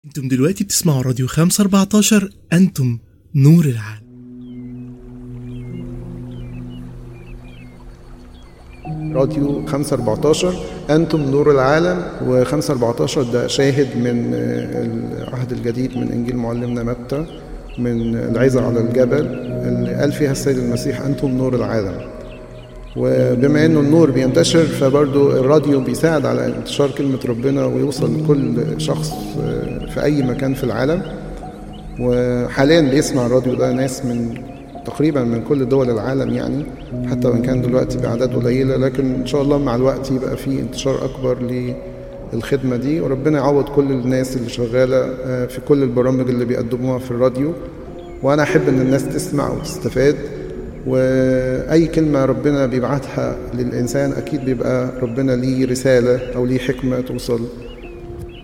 انتم دلوقتي بتسمعوا راديو 514. انتم نور العالم. راديو 514 أنتم نور العالم. و514 ده شاهد من العهد الجديد من إنجيل معلمنا متى، من العظة على الجبل اللي قال فيها السيد المسيح أنتم نور العالم. وبما إنه النور بينتشر فبرضو الراديو بيساعد على انتشار كلمة ربنا ويوصل لكل شخص في أي مكان في العالم. وحاليا بيسمع الراديو ده ناس من تقريبا من كل دول العالم، يعني حتى وان كان دلوقتي باعداد قليله، لكن ان شاء الله مع الوقت يبقى في انتشار اكبر للخدمه دي. وربنا يعوض كل الناس اللي شغاله في كل البرامج اللي بيقدموها في الراديو. وانا احب ان الناس تسمع وتستفاد، واي كلمه ربنا بيبعتها للانسان اكيد بيبقى ربنا ليه رساله او ليه حكمه توصل